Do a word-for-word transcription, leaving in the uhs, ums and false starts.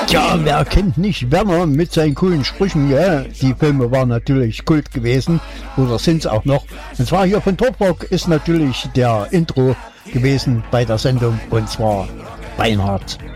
Tja, wer kennt nicht Werner mit seinen coolen Sprüchen? Ja, die Filme waren natürlich Kult gewesen oder sind es auch noch. Und zwar hier von Toprock ist natürlich der Intro gewesen bei der Sendung und zwar Beinhardt.